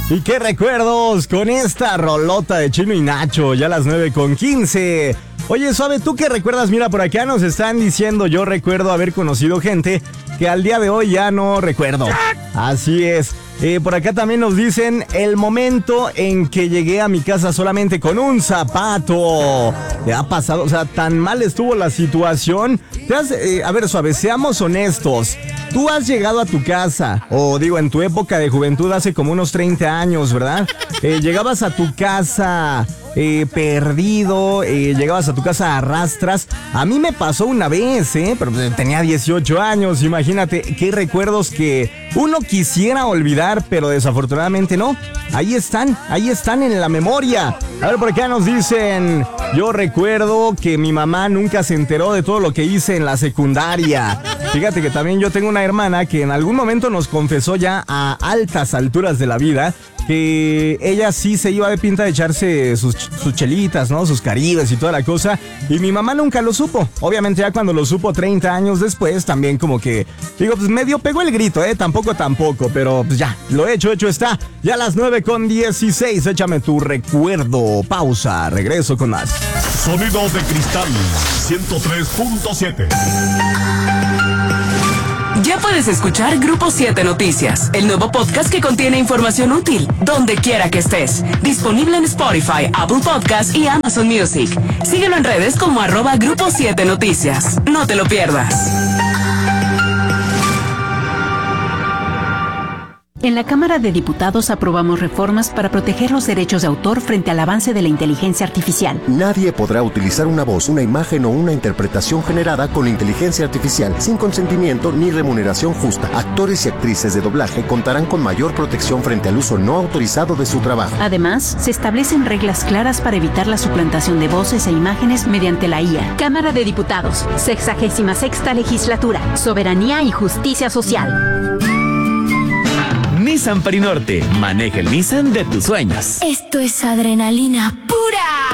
Y qué recuerdos con esta rolota de Chino y Nacho, ya a las 9:15. Oye, Suave, ¿tú qué recuerdas? Mira, por acá nos están diciendo, yo recuerdo haber conocido gente que al día de hoy ya no recuerdo. Así es. Por acá también nos dicen el momento en que llegué a mi casa solamente con un zapato. ¿Te ha pasado? O sea, tan mal estuvo la situación. A ver, Suave, seamos honestos. Tú has llegado a tu casa, o digo, en tu época de juventud hace como unos 30 años, ¿verdad? Llegabas a tu casa perdido, llegabas a tu casa a rastras. A mí me pasó una vez, pero tenía 18 años, imagínate, qué recuerdos que uno quisiera olvidar, pero desafortunadamente no. Ahí están en la memoria. A ver, por acá nos dicen, yo recuerdo que mi mamá nunca se enteró de todo lo que hice en la secundaria. Fíjate que también yo tengo una hermana que en algún momento nos confesó ya a altas alturas de la vida que ella sí se iba de pinta de echarse sus chelitas, ¿no? Sus caribes y toda la cosa. Y mi mamá nunca lo supo. Obviamente ya cuando lo supo 30 años después, también como que, digo, pues medio pegó el grito, Tampoco, pero pues ya, lo hecho está. Ya a las 9:16, échame tu recuerdo. Pausa, regreso con más. Sonido de Cristal 103.7. Ya puedes escuchar Grupo 7 Noticias, el nuevo podcast que contiene información útil, donde quiera que estés. Disponible en Spotify, Apple Podcast y Amazon Music. Síguelo en redes como @Grupo 7 Noticias. No te lo pierdas. En la Cámara de Diputados aprobamos reformas para proteger los derechos de autor frente al avance de la inteligencia artificial. Nadie podrá utilizar una voz, una imagen o una interpretación generada con inteligencia artificial sin consentimiento ni remuneración justa. Actores y actrices de doblaje contarán con mayor protección frente al uso no autorizado de su trabajo. Además, se establecen reglas claras para evitar la suplantación de voces e imágenes mediante la IA. Cámara de Diputados, 66ª Legislatura, Soberanía y Justicia Social. Nissan Parinorte, maneja el Nissan de tus sueños. Esto es adrenalina pura.